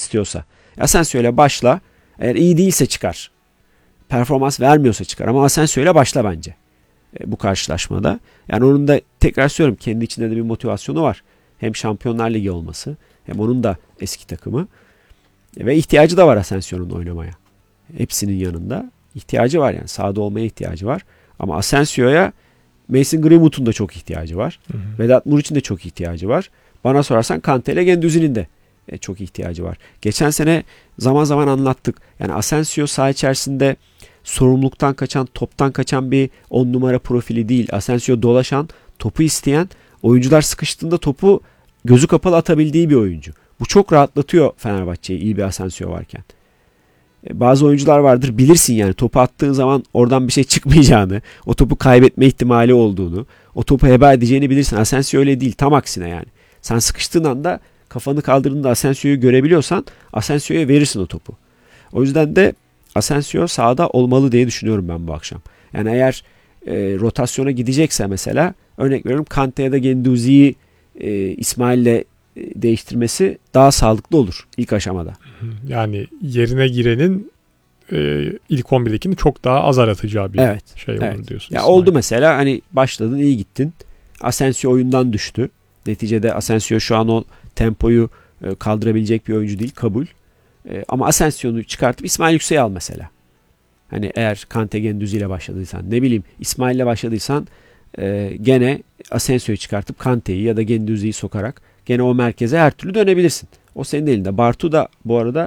istiyorsa. Asensio ile başla. Eğer iyi değilse çıkar. Performans vermiyorsa çıkar. Ama Asensio ile başla bence. Bu karşılaşmada. Yani onun da tekrar söylüyorum kendi içinde de bir motivasyonu var. Hem Şampiyonlar Ligi olması hem onun da eski takımı. Ve ihtiyacı da var Asensio'nun oynamaya. Hepsinin yanında ihtiyacı var yani. Sahada olmaya ihtiyacı var. Ama Asensio'ya Mason Greenwood'un da çok ihtiyacı var. Vedat Muriç'in de çok ihtiyacı var. Bana sorarsan Kante ile Gendouzi'nin de çok ihtiyacı var. Geçen sene zaman zaman anlattık. Yani Asensio saha içerisinde sorumluluktan kaçan, toptan kaçan bir 10 numara profili değil. Asensio dolaşan, topu isteyen, oyuncular sıkıştığında topu gözü kapalı atabildiği bir oyuncu. Bu çok rahatlatıyor Fenerbahçe'yi iyi bir Asensio varken. Bazı oyuncular vardır bilirsin yani topu attığın zaman oradan bir şey çıkmayacağını, o topu kaybetme ihtimali olduğunu, o topu heba edeceğini bilirsin. Asensio öyle değil, tam aksine yani. Sen sıkıştığın anda kafanı kaldırdığında Asensio'yu görebiliyorsan Asensio'ya verirsin o topu. O yüzden de Asensio sahada olmalı diye düşünüyorum ben bu akşam. Yani eğer rotasyona gidecekse mesela örnek veriyorum Kante ya da Gendouzi'yi İsmail'le değiştirmesi daha sağlıklı olur ilk aşamada. Yani yerine girenin ilk 11'dekini çok daha az aratacağı bir şey olur diyorsun. Ya oldu mesela hani başladın iyi gittin. Asensio oyundan düştü. Neticede Asensio şu an o tempoyu kaldırabilecek bir oyuncu değil kabul. Ama Asensio'nu çıkartıp İsmail Yüksek'i al mesela. Hani eğer Kante Gendouzi ile başladıysan ne bileyim İsmail ile başladıysan gene Asensio'yu çıkartıp Kante'yi ya da Gendouzi'yi sokarak gene o merkeze her türlü dönebilirsin. O senin elinde. Bartu da bu arada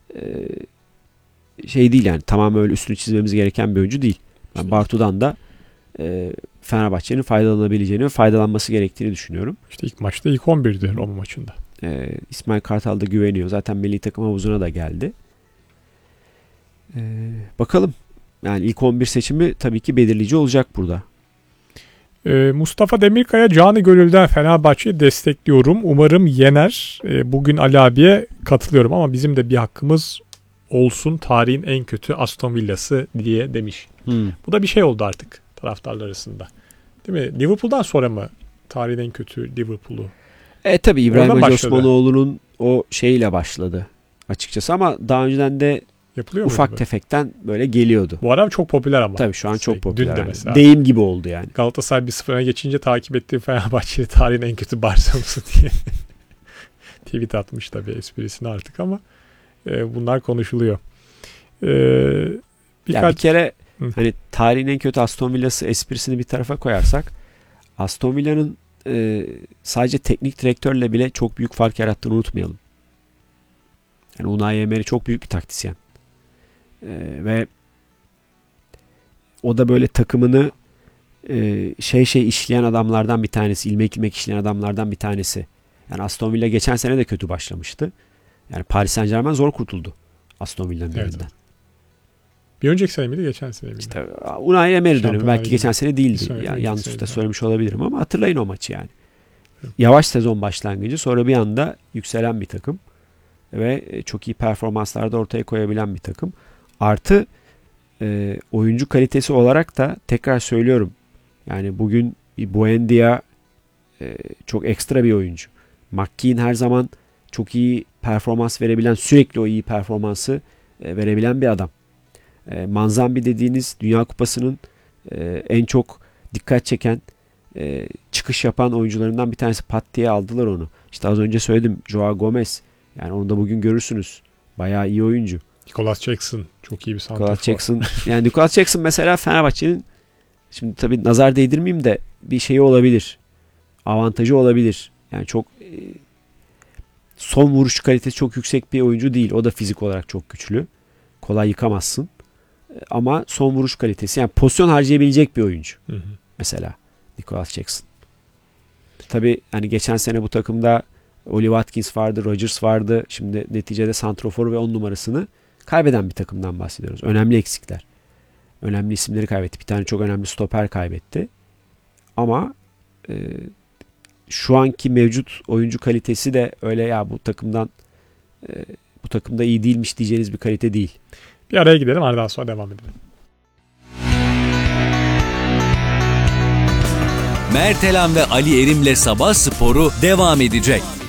şey değil yani tamamen öyle üstünü çizmemiz gereken bir oyuncu değil. Yani Bartu'dan da Fenerbahçe'nin faydalanabileceğini ve faydalanması gerektiğini düşünüyorum. İşte ilk maçta ilk 11'di Roma maçında. İsmail Kartal da güveniyor. Zaten milli takım havuzuna da geldi. Bakalım. Yani ilk 11 seçimi tabii ki belirleyici olacak burada. Mustafa Demirkaya canı gönülden Fenerbahçe'yi destekliyorum. Umarım yener. Bugün Ali abiye katılıyorum ama bizim de bir hakkımız olsun. Tarihin en kötü Aston Villa'sı diye demiş. Bu da bir şey oldu artık taraftarlar arasında. Değil mi? Liverpool'dan sonra mı tarihin en kötü Liverpool'u? Tabii İbrahim Hacı Osmanoğlu'nun o şeyle başladı açıkçası ama daha önceden de yapılıyor ufak tefekten böyle geliyordu. Bu ara çok popüler ama. Tabii şu an çok popüler. Dün de mesela. Deyim gibi oldu yani. Galatasaray 1-0'a geçince takip ettiği Fenerbahçe'yi tarihin en kötü Barcelona'sı diye tweet atmış tabii esprisini artık ama bunlar konuşuluyor. Bir kere hani tarihin en kötü Aston Villa'sı esprisini bir tarafa koyarsak Aston Villa'nın sadece teknik direktörle bile çok büyük fark yarattığını unutmayalım. Yani Unai Emery çok büyük bir taktisyen. Ve o da böyle takımını şey işleyen adamlardan bir tanesi. İlmek ilmek işleyen adamlardan bir tanesi. Yani Aston Villa geçen sene de kötü başlamıştı. Yani Paris Saint-Germain zor kurtuldu Aston Villa'nın elinden. Bir önceki sene miydi geçen sene miydi? İşte Unai Emery dönemi. Belki geçen sene değildi. Yani yanlış da söylemiş olabilirim ama hatırlayın o maçı yani. Yavaş sezon başlangıcı sonra bir anda yükselen bir takım. Ve çok iyi performanslarda ortaya koyabilen bir takım. Artı oyuncu kalitesi olarak da tekrar söylüyorum. Yani bugün Buendia çok ekstra bir oyuncu. McKean her zaman çok iyi performans verebilen, sürekli o iyi performansı verebilen bir adam. Manzambi dediğiniz Dünya Kupası'nın en çok dikkat çeken, çıkış yapan oyuncularından bir tanesi. Pat diye aldılar onu. İşte az önce söyledim. Joao Gomez. Yani onu da bugün görürsünüz. Bayağı iyi oyuncu. Nicolas Jackson çok iyi bir santrafor. Nicolas Jackson. Yani Nicolas Jackson mesela Fenerbahçe'nin şimdi tabii nazar değdirmeyeyim de bir şeyi olabilir. Avantajı olabilir. Yani çok son vuruş kalitesi çok yüksek bir oyuncu değil. O da fizik olarak çok güçlü. Kolay yıkamazsın. Ama son vuruş kalitesi yani pozisyon harcayabilecek bir oyuncu. Mesela Nicolas Jackson. Tabii hani geçen sene bu takımda Oli Watkins vardı, Rodgers vardı. Şimdi neticede santrofor ve 10 numarasını kaybeden bir takımdan bahsediyoruz. Önemli eksikler. Önemli isimleri kaybetti. Bir tane çok önemli stoper kaybetti. Ama şu anki mevcut oyuncu kalitesi de öyle ya bu takımda iyi değilmiş diyeceğiniz bir kalite değil. Bir araya gidelim, aradan sonra devam edelim. Mert Elan ve Ali Erim'le Sabah Sporu devam edecek.